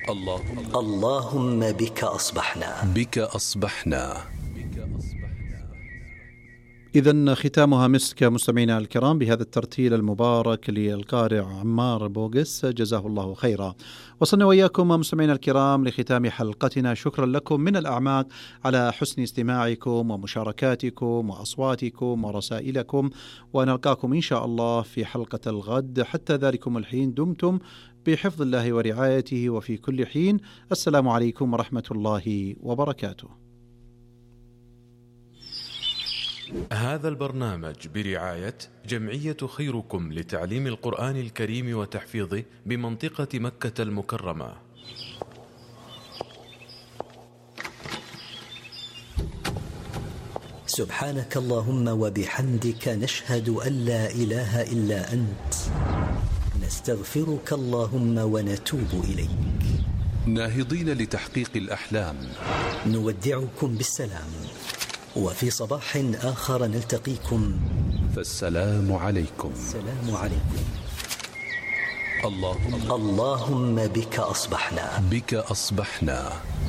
اللهم بك أصبحنا. إذن ختامها مسك مستمعينا الكرام بهذا الترتيل المبارك للقارئ عمار بوغس جزاه الله خيرا. وصلنا وإياكم مستمعينا الكرام لختام حلقتنا. شكرا لكم من الأعماق على حسن استماعكم ومشاركاتكم وأصواتكم ورسائلكم، ونلقاكم إن شاء الله في حلقة الغد. حتى ذلكم الحين دمتم بحفظ الله ورعايته، وفي كل حين السلام عليكم ورحمة الله وبركاته. هذا البرنامج برعاية جمعية خيركم لتعليم القرآن الكريم وتحفيظه بمنطقة مكة المكرمة. سبحانك اللهم وبحمدك، نشهد أن لا إله إلا أنت، نستغفرك اللهم ونتوب إليك. ناهضين لتحقيق الأحلام، نودعكم بالسلام، وفي صباح آخر نلتقيكم، فالسلام عليكم. السلام عليكم. اللهم بك أصبحنا.